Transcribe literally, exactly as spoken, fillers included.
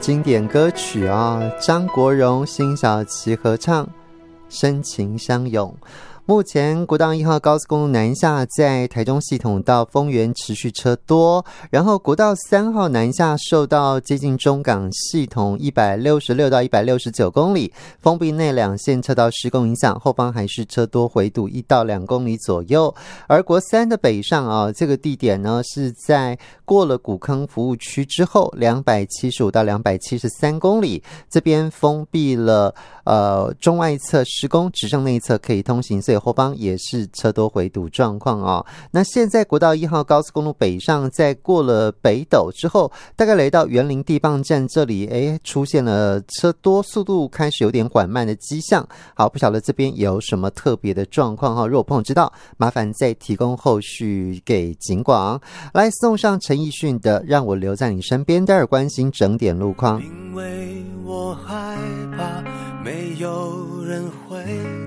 经典歌曲啊，张国荣、辛晓琪合唱《深情相拥》。目前国道一号高速公路南下在台中系统到丰原持续车多，然后国道三号南下受到接近中港系统一百六十六到一百六十九公里封闭内两线车道施工影响，后方还是车多回堵一到两公里左右。而国三的北上啊，这个地点呢是在过了古坑服务区之后两百七十五到两百七十三公里，这边封闭了呃中外侧施工，只剩内侧可以通行，所以后方也是车多回堵状况哦。那现在国道一号高速公路北上，在过了北斗之后，大概来到园林地磅站这里，哎，出现了车多，速度开始有点缓慢的迹象。好，不晓得这边有什么特别的状况哈？如果朋友知道，麻烦再提供后续给警广。来送上陈奕迅的《让我留在你身边》，待会儿关心整点路况。 因为我害怕没有人会